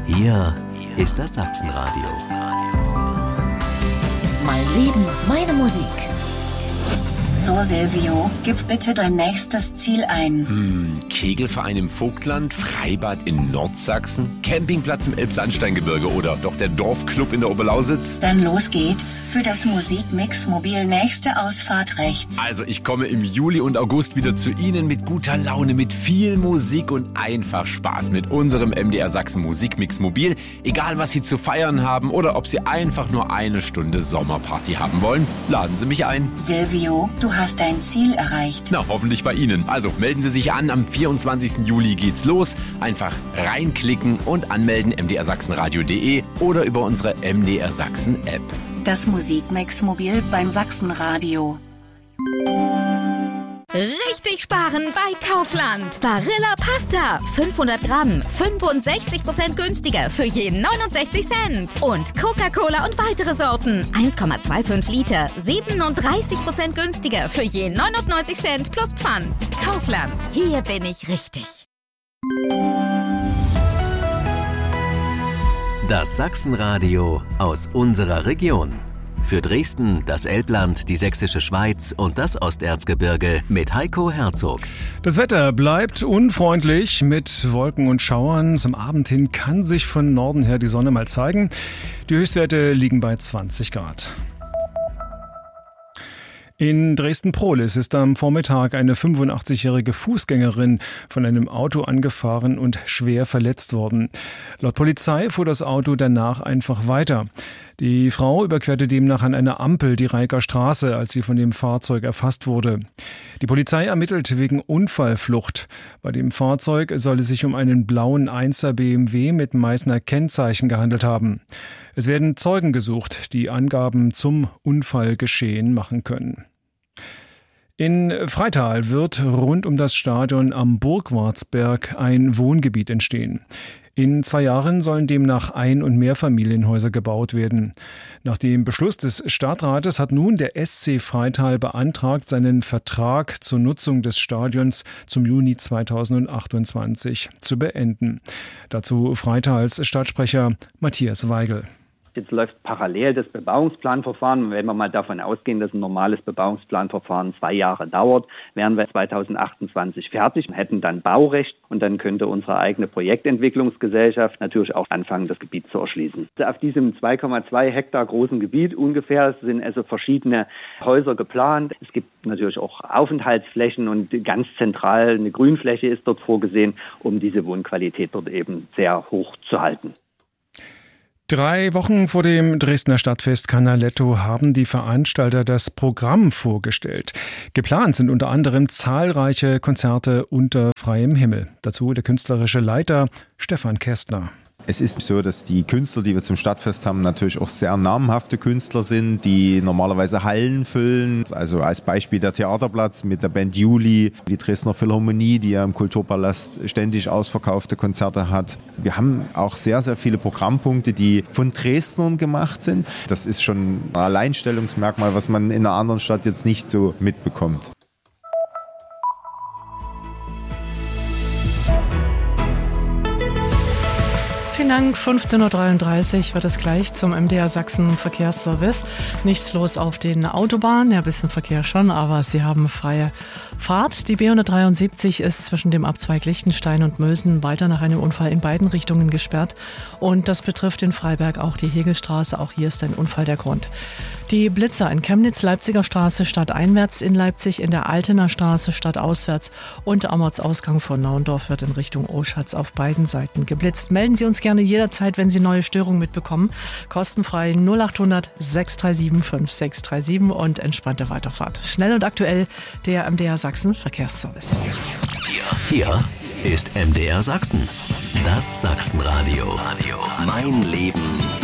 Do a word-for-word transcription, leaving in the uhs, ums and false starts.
Hier ist das Sachsenradio. Mein Leben, meine Musik. So, Silvio, gib bitte dein nächstes Ziel ein. Hm, Kegelverein im Vogtland, Freibad in Nordsachsen, Campingplatz im Elbsandsteingebirge oder doch der Dorfclub in der Oberlausitz? Dann los geht's für das Musikmix Mobil nächste Ausfahrt rechts. Also ich komme im Juli und August wieder zu Ihnen mit guter Laune, mit viel Musik und einfach Spaß mit unserem M D R Sachsen Musikmix Mobil. Egal was Sie zu feiern haben oder ob Sie einfach nur eine Stunde Sommerparty haben wollen, laden Sie mich ein. Silvio, du hast dein Ziel erreicht. Na, hoffentlich bei Ihnen. Also melden Sie sich an, am vierundzwanzigsten Juli geht's los. Einfach reinklicken und anmelden m d r sachsenradio punkt d e oder über unsere M D R Sachsen App. Das Musikmix Mobil beim Sachsenradio. Richtig sparen bei Kaufland. Barilla Pasta. fünfhundert Gramm. fünfundsechzig Prozent günstiger für je neunundsechzig Cent. Und Coca-Cola und weitere Sorten. eins Komma fünfundzwanzig Liter. siebenunddreißig Prozent günstiger für je neunundneunzig Cent plus Pfand. Kaufland. Hier bin ich richtig. Das Sachsenradio aus unserer Region. Für Dresden, das Elbland, die Sächsische Schweiz und das Osterzgebirge mit Heiko Herzog. Das Wetter bleibt unfreundlich mit Wolken und Schauern. Zum Abend hin kann sich von Norden her die Sonne mal zeigen. Die Höchstwerte liegen bei zwanzig Grad. In Dresden-Prohlis ist am Vormittag eine fünfundachtzigjährige Fußgängerin von einem Auto angefahren und schwer verletzt worden. Laut Polizei fuhr das Auto danach einfach weiter. Die Frau überquerte demnach an einer Ampel die Reiker Straße, als sie von dem Fahrzeug erfasst wurde. Die Polizei ermittelt wegen Unfallflucht. Bei dem Fahrzeug soll es sich um einen blauen Einser B M W mit Meißner Kennzeichen gehandelt haben. Es werden Zeugen gesucht, die Angaben zum Unfallgeschehen machen können. In Freital wird rund um das Stadion am Burgwartsberg ein Wohngebiet entstehen. In zwei Jahren sollen demnach Ein- und Mehrfamilienhäuser gebaut werden. Nach dem Beschluss des Stadtrates hat nun der S C Freital beantragt, seinen Vertrag zur Nutzung des Stadions zum Juni zweitausendachtundzwanzig zu beenden. Dazu Freitals Stadtsprecher Matthias Weigel. Jetzt läuft parallel das Bebauungsplanverfahren. Wenn wir mal davon ausgehen, dass ein normales Bebauungsplanverfahren zwei Jahre dauert, wären wir zweitausendachtundzwanzig fertig, hätten dann Baurecht und dann könnte unsere eigene Projektentwicklungsgesellschaft natürlich auch anfangen, das Gebiet zu erschließen. Auf diesem zwei Komma zwei Hektar großen Gebiet ungefähr sind also verschiedene Häuser geplant. Es gibt natürlich auch Aufenthaltsflächen und ganz zentral eine Grünfläche ist dort vorgesehen, um diese Wohnqualität dort eben sehr hoch zu halten. Drei Wochen vor dem Dresdner Stadtfest Canaletto haben die Veranstalter das Programm vorgestellt. Geplant sind unter anderem zahlreiche Konzerte unter freiem Himmel. Dazu der künstlerische Leiter Stefan Kästner. Es ist so, dass die Künstler, die wir zum Stadtfest haben, natürlich auch sehr namhafte Künstler sind, die normalerweise Hallen füllen. Also als Beispiel der Theaterplatz mit der Band Juli, die Dresdner Philharmonie, die ja im Kulturpalast ständig ausverkaufte Konzerte hat. Wir haben auch sehr, sehr viele Programmpunkte, die von Dresdnern gemacht sind. Das ist schon ein Alleinstellungsmerkmal, was man in einer anderen Stadt jetzt nicht so mitbekommt. Vielen Dank. fünfzehn Uhr dreiunddreißig wird es gleich zum M D R Sachsen Verkehrsservice. Nichts los auf den Autobahnen, ja, ein bisschen Verkehr schon, aber Sie haben freie Fahrt. Die B hundertdreiundsiebzig ist zwischen dem Abzweig Lichtenstein und Mösen weiter nach einem Unfall in beiden Richtungen gesperrt. Und das betrifft in Freiberg auch die Hegelstraße. Auch hier ist ein Unfall der Grund. Die Blitzer in Chemnitz, Leipziger Straße stadteinwärts in Leipzig, in der Altener Straße stadtauswärts und am Ortsausgang von Naundorf wird in Richtung Oschatz auf beiden Seiten geblitzt. Melden Sie uns gerne jederzeit, wenn Sie neue Störungen mitbekommen. Kostenfrei null acht hundert sechs drei sieben fünf sechs drei sieben und entspannte Weiterfahrt. Schnell und aktuell der M D R Sachsen Verkehrsservice. Hier, hier ist M D R Sachsen. Das Sachsenradio. Mein Leben.